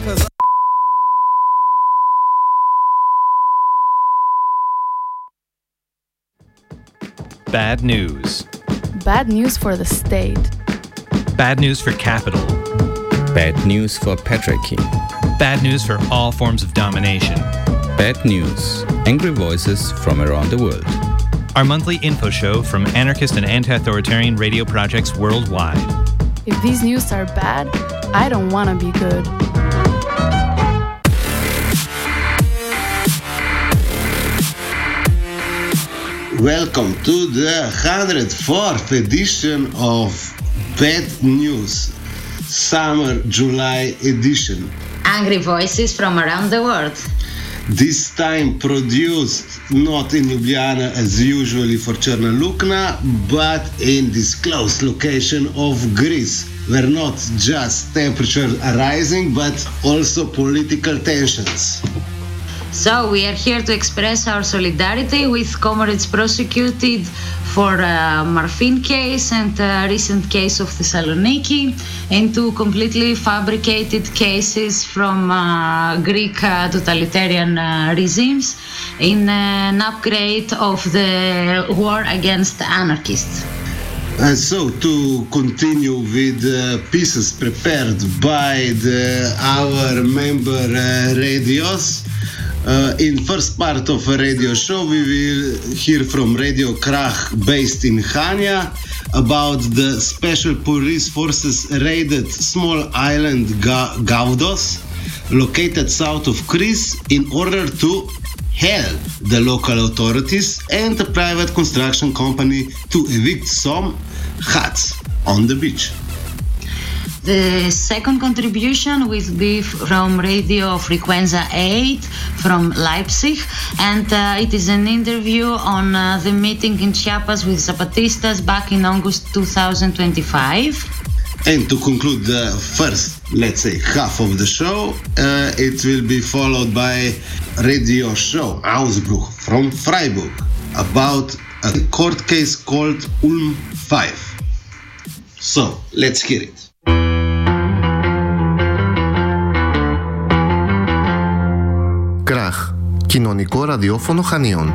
Bad news. Bad news for the state. Bad news for capital. Bad news for patriarchy. Bad news for all forms of domination. Bad news. Angry voices from around the world. Our monthly info show from anarchist and anti-authoritarian radio projects worldwide. If these news are bad, I don't want to be good. Welcome to the 104th edition of Bad News, Summer July edition. Angry voices from around the world. This time produced not in Ljubljana as usually for Cherna Lukna, but in this close location of Greece, where not just temperatures are rising, but also political tensions. So we are here to express our solidarity with comrades prosecuted for Marfin case and recent case of Thessaloniki, and two completely fabricated cases from Greek totalitarian regimes in an upgrade of the war against anarchists. So to continue with pieces prepared by our member radios, in first part of a radio show, we will hear from Radio Krach based in Chania about the special police forces raided small island Gavdos, located south of Greece, in order to help the local authorities and a private construction company to evict some huts on the beach. The second contribution will be from Radio Frequenza 8 from Leipzig, and it is an interview on the meeting in Chiapas with Zapatistas back in August 2025. And to conclude the first, let's say, half of the show, it will be followed by radio show Ausbruch from Freiburg about a court case called Ulm 5. So, let's hear it. Κράχ, κοινωνικό ραδιόφωνο Χανίων.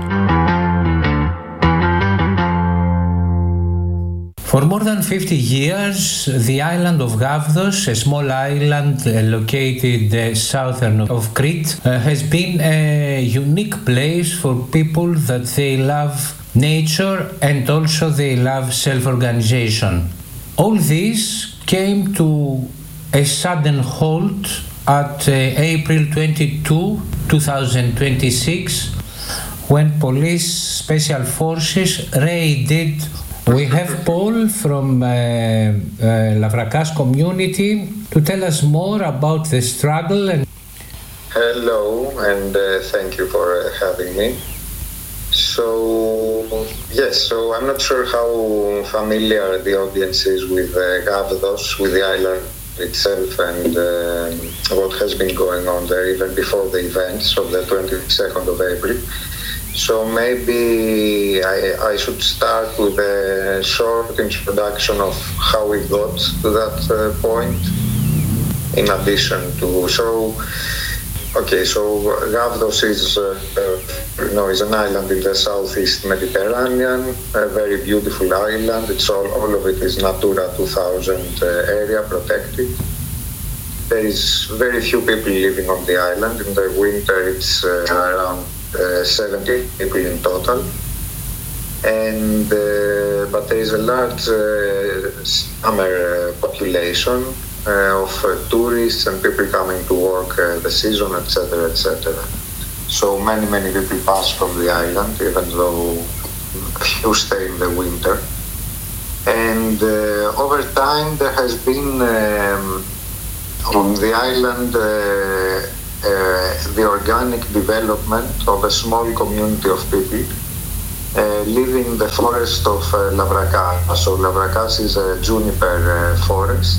For more than 50 years, the island of Gavdos, a small island located southern of Crete, has been a unique place for people that they love nature and also they love self-organization. All this came to a sudden halt at April 22, 2026, when police special forces raided. We have Paul from Lavrakas community to tell us more about the struggle. Hello, and thank you for having me. So, yes, so I'm not sure how familiar the audience is with Gavdos, with the island itself and what has been going on there even before the events of the 22nd of April. So maybe I should start with a short introduction of how we got to that point. In addition to, so Gavdos is an island in the southeast Mediterranean, a very beautiful island. It's all of it is Natura 2000 area protected. There is very few people living on the island. In the winter, it's around 70 people in total. And but there is a large summer population of tourists and people coming to work the season, etc., etc. So many people pass from the island, even though few stay in the winter. And over time, there has been on the island the organic development of a small community of people living in the forest of Lavrakas. So Lavrakas is a juniper forest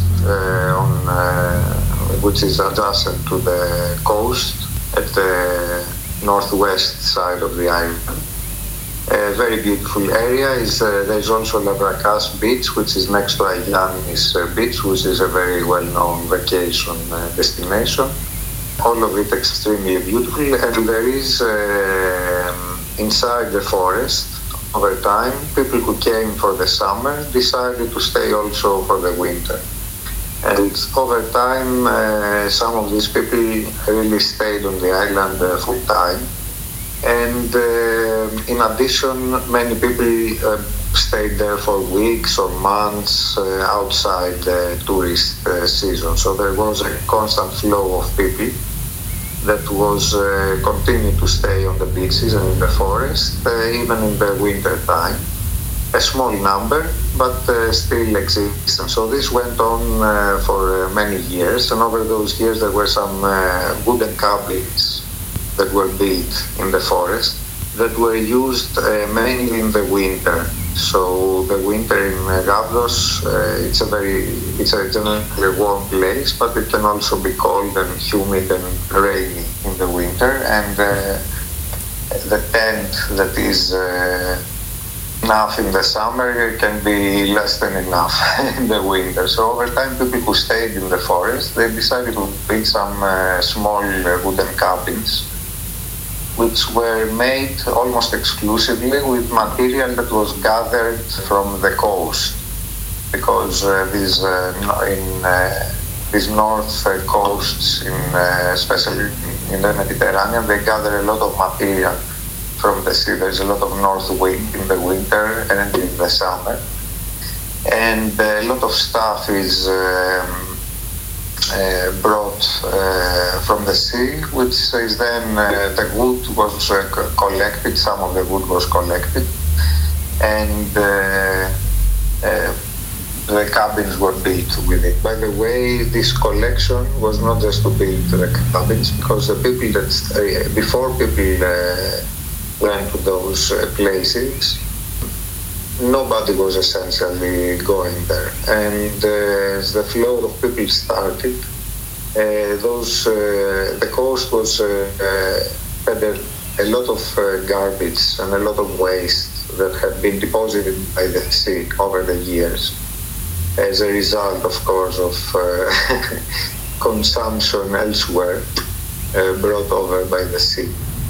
which is adjacent to the coast at the northwest side of the island. A very beautiful area is there's also Lavrakas Beach, which is next to Agiannis Beach, which is a very well-known vacation destination. all of it extremely beautiful. And there is inside the forest, over time, people who came for the summer decided to stay also for the winter. And over time, some of these people really stayed on the island full time. And in addition, many people stayed there for weeks or months outside the tourist season. So there was a constant flow of people that was continued to stay on the beaches and in the forest, even in the winter time. A small number, but still exists. And so this went on for many years, and over those years there were some wooden cabins that were built in the forest that were used mainly in the winter. So the winter in Gavdos, it's a generally warm place, but it can also be cold and humid and rainy in the winter. And the tent that is enough in the summer can be less than enough in the winter. So over time, people who stayed in the forest, they decided to build some small wooden cabins, which were made almost exclusively with material that was gathered from the coast, because these north coasts, especially in the Mediterranean, they gather a lot of material from the sea. There's a lot of north wind in the winter and in the summer, and a lot of stuff is brought from the sea, which is then the wood was collected, some of the wood was collected, and the cabins were built with it. By the way, this collection was not just to build the cabins, because the people that, before people went to those places, nobody was essentially going there. And as the flow of people started, the coast was had a lot of garbage and a lot of waste that had been deposited by the sea over the years, as a result, of course, of consumption elsewhere brought over by the sea.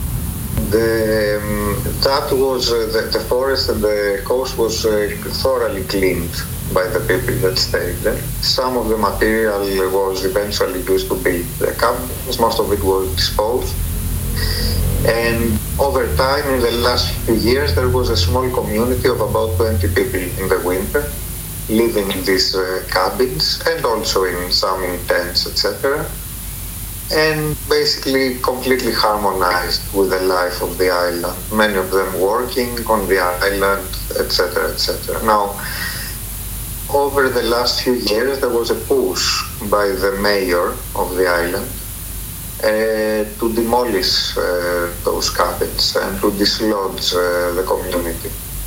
That was the forest and the coast was thoroughly cleaned by the people that stayed there. Some of the material was eventually used to build the cabins. Most of it was disposed. And over time, in the last few years, there was a small community of about 20 people in the winter living in these cabins, and also in some in tents, etc. And basically completely harmonized with the life of the island. Many of them working on the island, etc., etc. Now, over the last few years, there was a push by the mayor of the island to demolish those cabins and to dislodge the community.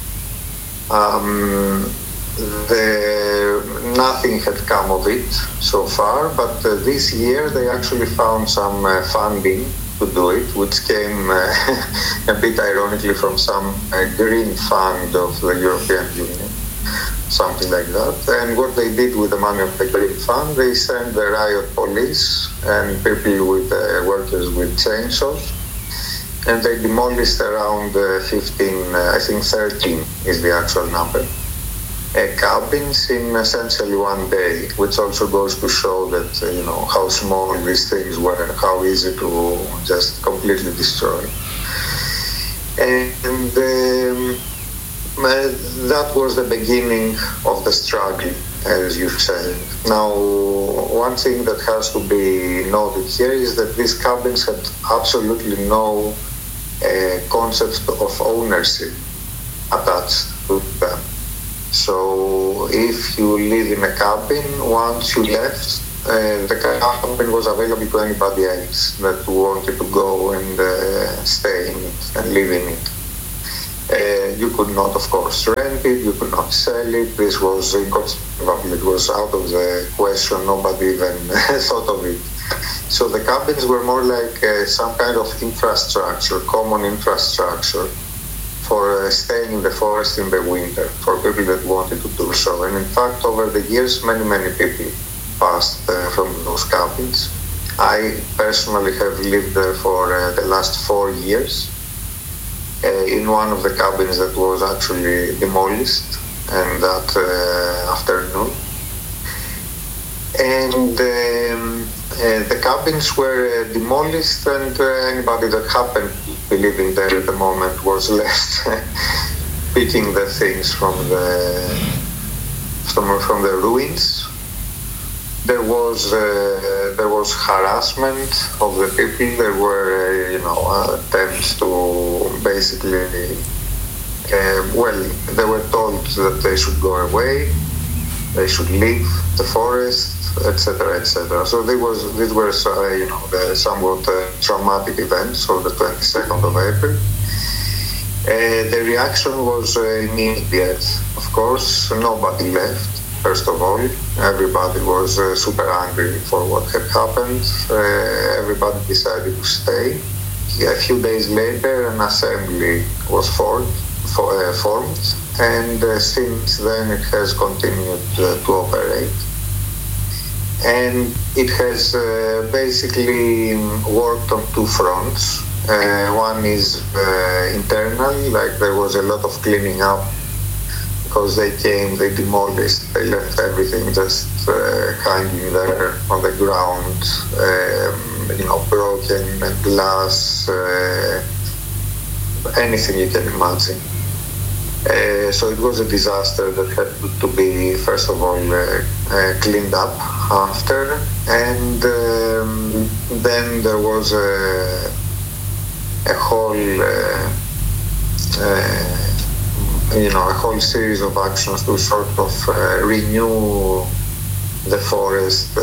Nothing had come of it so far, but this year they actually found some funding to do it, which came a bit ironically from some green fund of the European Union, something like that. And what they did with the money of the green fund, they sent the riot police and people with workers with chainsaws, and they demolished around 15, I think 13 is the actual number, cabins in essentially one day, which also goes to show that, how small these things were, how easy to just completely destroy. And that was the beginning of the struggle, as you said. Now, one thing that has to be noted here is that these cabins had absolutely no concept of ownership attached to them. So if you live in a cabin, once you left, the cabin was available to anybody else that wanted to go and stay in it and live in it. You could not, of course, rent it, you could not sell it. This was inconceivable. It was out of the question. Nobody even thought of it. So the cabins were more like some kind of infrastructure, common infrastructure, for staying in the forest in the winter, for people that wanted to do so. And in fact, over the years, many people passed from those cabins. I personally have lived there for the last 4 years in one of the cabins that was actually demolished and that afternoon. And the cabins were demolished, and anybody that happened to be living there at the moment was left picking the things from the ruins. There was harassment of the people. There were attempts to basically they were told that they should go away, they should leave the forest, etc., etc. So these were the somewhat traumatic events of the 22nd of April. The reaction was immediate. Of course, nobody left. First of all, everybody was super angry for what had happened. Everybody decided to stay. A few days later, an assembly was formed, and since then it has continued to operate. And it has basically worked on two fronts. One is internal, like there was a lot of cleaning up because they came, they demolished, they left everything just hanging there on the ground, broken glass, anything you can imagine. So it was a disaster that had to be, first of all, cleaned up after, and then there was a whole a whole series of actions to sort of renew the forest,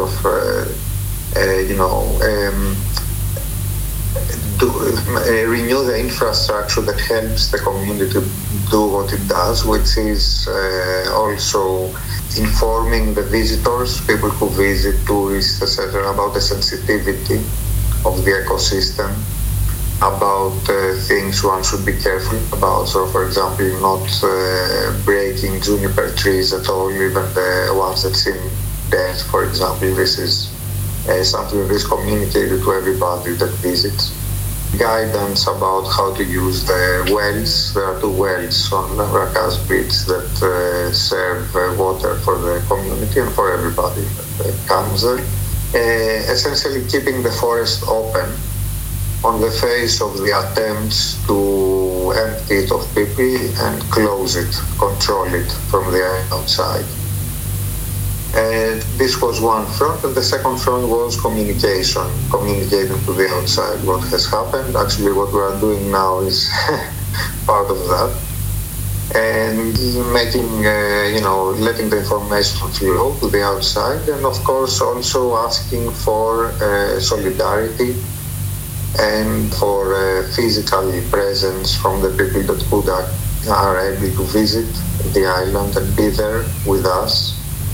renew the infrastructure that helps the community do what it does, which is also informing the visitors, people who visit, tourists, etc., about the sensitivity of the ecosystem, about things one should be careful about. So, for example, not breaking juniper trees at all, even the ones that seem dead, for example. This is something that is communicated to everybody that visits. Guidance about how to use the wells. There are two wells on Rakas Beach that serve water for the community and for everybody that comes there. Essentially keeping the forest open on the face of the attempts to empty it of people and close it, control it from the outside. This was one front, and the second front was communicating to the outside what has happened. Actually, what we are doing now is part of that, and making, letting the information flow to the outside, and of course also asking for solidarity and for physical presence from the people that are able to visit the island and be there with us.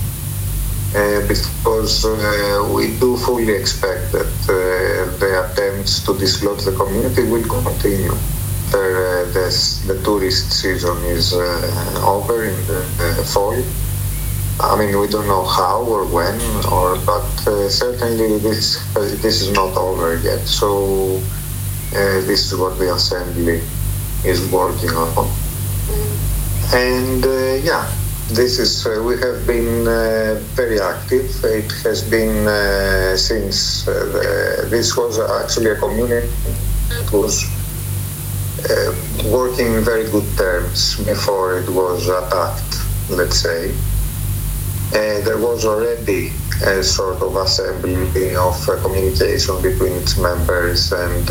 Because we do fully expect that the attempts to dislodge the community will continue. The tourist season is over in the fall. I mean, we don't know how or when, but certainly this is not over yet. So this is what the Assembly is working on. And this is, we have been very active. It has been since this was actually a community that was working in very good terms before it was attacked, let's say. There was already a sort of assembly of communication between its members and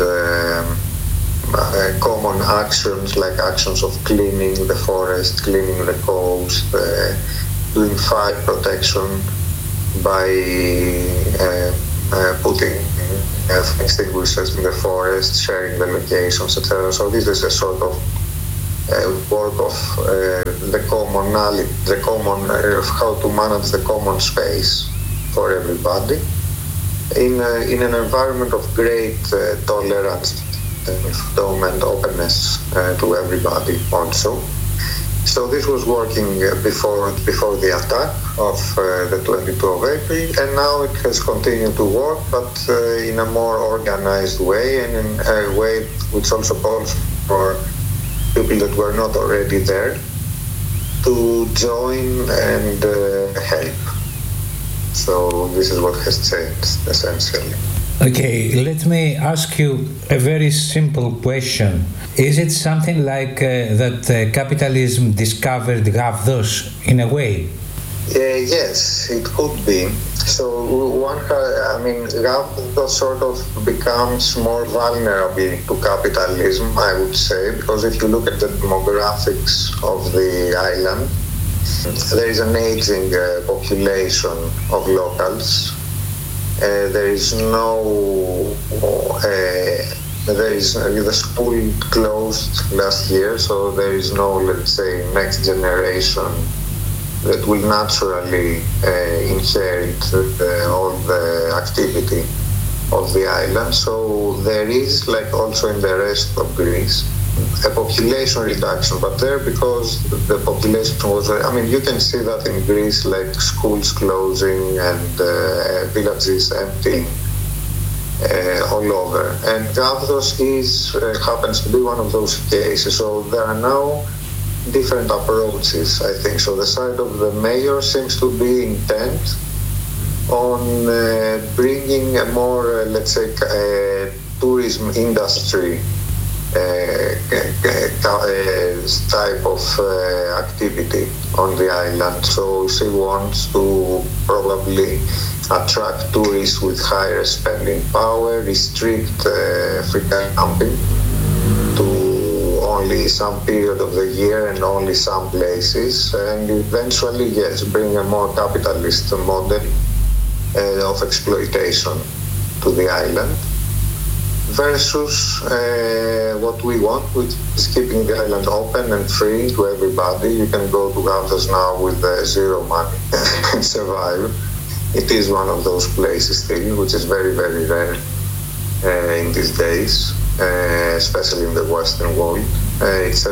common actions, like actions of cleaning the forest, cleaning the coast, doing fire protection by putting extinguishers in the forest, sharing the locations, etc. So this is a sort of work of the common how to manage the common space for everybody in an environment of great tolerance and openness to everybody also. So this was working before the attack of the 22nd of April, and now it has continued to work, but in a more organized way, and in a way which also calls for people that were not already there to join and help. So this is what has changed, essentially. Okay, let me ask you a very simple question. Is it something like that capitalism discovered Gavdos in a way? Yes, it could be. So Gavdos sort of becomes more vulnerable to capitalism, I would say, because if you look at the demographics of the island, there is an aging population of locals. The school closed last year, so there is no, let's say, next generation that will naturally inherit all the activity of the island. So there is, like also in the rest of Greece, a population reduction, but there, because the population was, you can see that in Greece, like schools closing and villages emptying all over. And Gavdos happens to be one of those cases. So there are now different approaches, I think. So the side of the mayor seems to be intent on bringing a more, let's say, tourism industry type of activity on the island. So she wants to probably attract tourists with higher spending power, restrict free camping to only some period of the year and only some places, and eventually, yes, bring a more capitalist model of exploitation to the island, versus what we want, which is keeping the island open and free to everybody. You can go to Gavdos now with zero money and survive. It is one of those places still, which is very, very rare in these days, especially in the Western world. It's a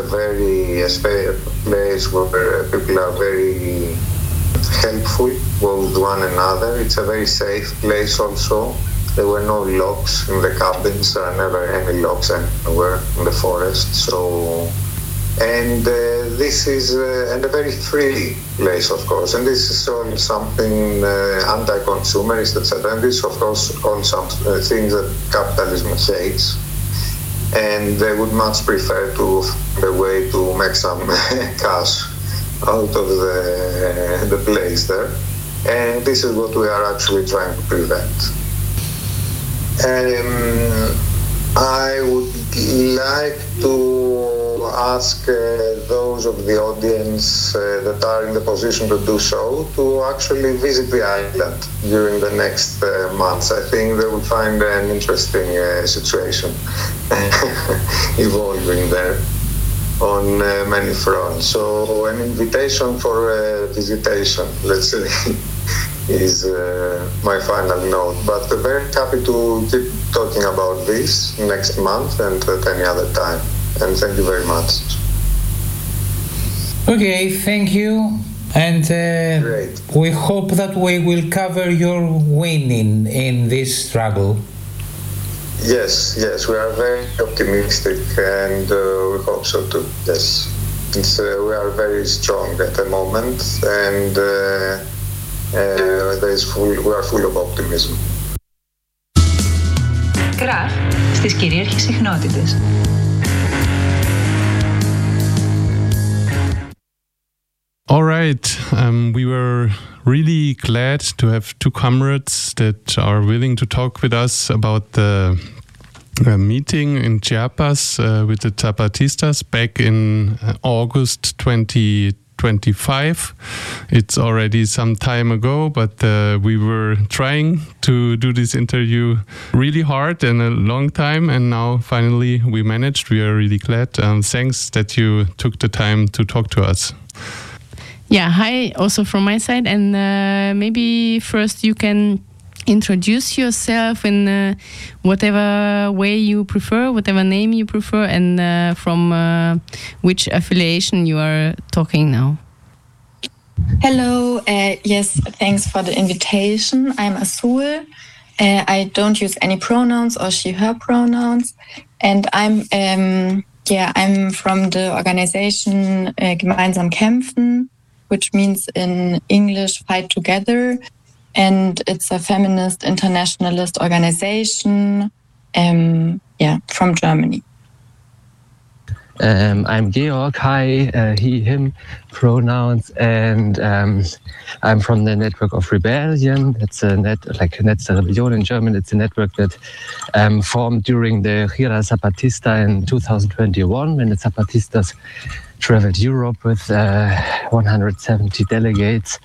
place where people are very helpful with one another. It's a very safe place also. There were no locks in the cabins. There are never any locks anywhere in the forest. So, and this is and a very free place, of course. And this is all something anti-consumerist, etc. And this, of course, all some things that capitalism hates. And they would much prefer to find a way to make some cash out of the place there. And this is what we are actually trying to prevent. I would like to ask those of the audience that are in the position to do so to actually visit the island during the next months. I think they will find an interesting situation evolving there on many fronts. So an invitation for visitation, let's say, is my final note. But very happy to keep talking about this next month and at any other time. And thank you very much. Okay, thank you. And Great. We hope that we will cover your winning in this struggle. Yes, we are very optimistic, and we hope so too. Yes, we are very strong at the moment, and we are full of optimism. Κραχ στις κυρίαρχες συχνότητες. All right, we were really glad to have two comrades that are willing to talk with us about the meeting in Chiapas with the Zapatistas back in August 2025. It's already some time ago, but we were trying to do this interview really hard and a long time, and now finally we managed. We are really glad. Thanks that you took the time to talk to us. Yeah, hi, also from my side. And maybe first you can introduce yourself in whatever way you prefer, whatever name you prefer, and from which affiliation you are talking now. Hello, yes, thanks for the invitation. I'm Azul. I don't use any pronouns or she, her pronouns. And I'm from the organization Gemeinsam Kämpfen, which means in English, fight together. And it's a feminist internationalist organization, from Germany. I'm Georg, hi, he, him pronouns, and I'm from the Network of Rebellion. It's a Netz der Rebellion in German. It's a network that formed during the Gira Zapatista in 2021, when the Zapatistas traveled Europe with 170 delegates.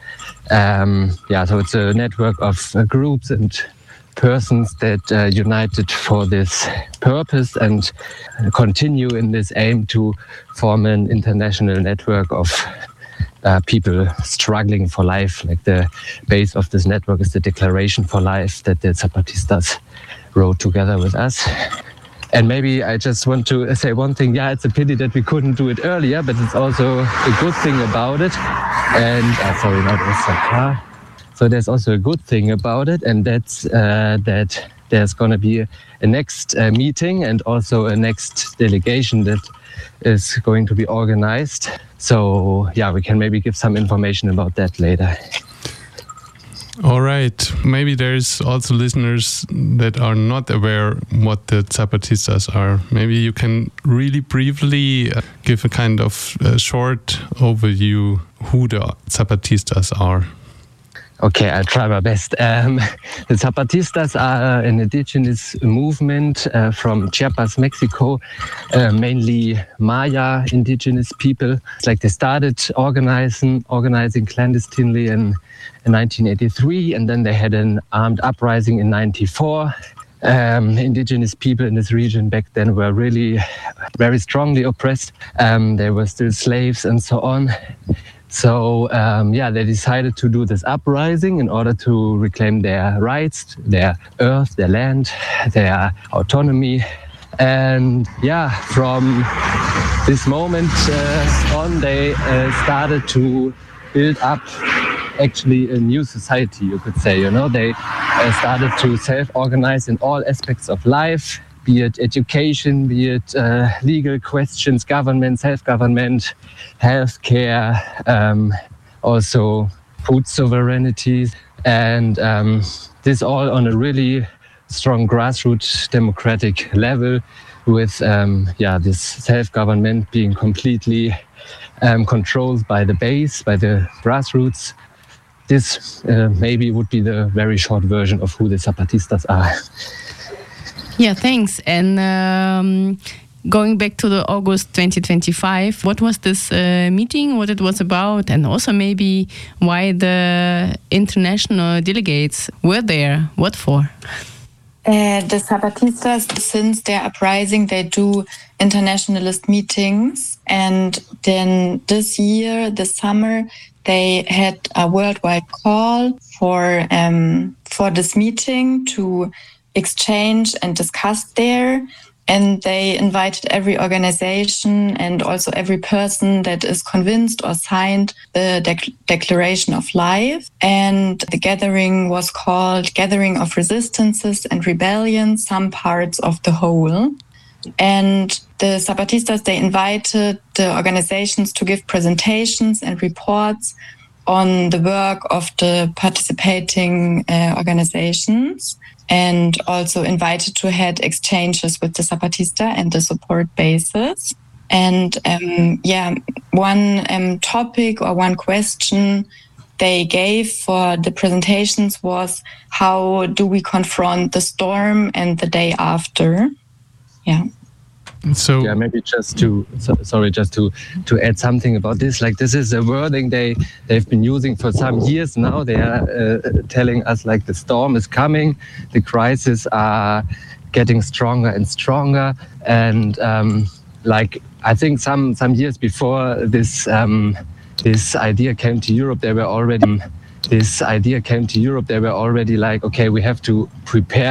So it's a network of groups and persons that united for this purpose and continue in this aim to form an international network of people struggling for life. Like the base of this network is the Declaration for Life that the Zapatistas wrote together with us. And maybe I just want to say one thing. Yeah, it's a pity that we couldn't do it earlier, but it's also a good thing about it. And sorry, that was some car. So there's also a good thing about it, and that's that there's going to be a next meeting and also a next delegation that is going to be organized. So yeah, we can maybe give some information about that later. All right. Maybe there's also listeners that are not aware what the Zapatistas are. Maybe you can really briefly give a kind of short overview who the Zapatistas are. Okay, I'll try my best. The Zapatistas are an indigenous movement from Chiapas, Mexico, mainly Maya indigenous people. It's like they started organizing clandestinely in 1983, and then they had an armed uprising in 94. Indigenous people in this region back then were really very strongly oppressed. They were still slaves and so on. So, they decided to do this uprising in order to reclaim their rights, their earth, their land, their autonomy. And from this moment on, they started to build up actually a new society, you could say. They started to self-organize in all aspects of life, be it education, be it legal questions, government, self-government, healthcare, also food sovereignty, and this all on a really strong grassroots democratic level, with this self-government being completely controlled by the base, by the grassroots. This maybe would be the very short version of who the Zapatistas are. Yeah, thanks. And going back to the August 2025, what was this meeting, what it was about, and also maybe why the international delegates were there? What for? The Zapatistas, since their uprising, they do internationalist meetings. And then this year, this summer, they had a worldwide call for this meeting to exchange and discuss there. And they invited every organization and also every person that is convinced or signed the Declaration of Life. And the gathering was called Gathering of Resistances and Rebellions, Some Parts of the Whole. And the Zapatistas, they invited the organizations to give presentations and reports on the work of the participating organizations, and also invited to head exchanges with the Zapatista and the support bases. And one topic or one question they gave for the presentations was, how do we confront the storm and the day after? Yeah. So maybe just to add something about this. Like, this is a wording they've been using for some years now. They are telling us like the storm is coming, the crises are getting stronger and stronger, and I think some years before this idea came to Europe, they were already this idea came to Europe, they were already like, okay, we have to prepare